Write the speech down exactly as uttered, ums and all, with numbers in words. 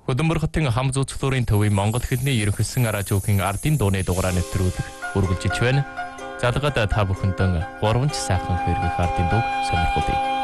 Хөдөлмөр хотын хам зүүцлүүрийн төвийн Монгол хэлний ерөнхийлсөн радиогийн ардын дууны дугаараа нэвтрүүлэх үргэлжиж байна. Залгаад та бүхэндээ гурван ч сайхан хэрэгэх ардын дууг сонирхолтой.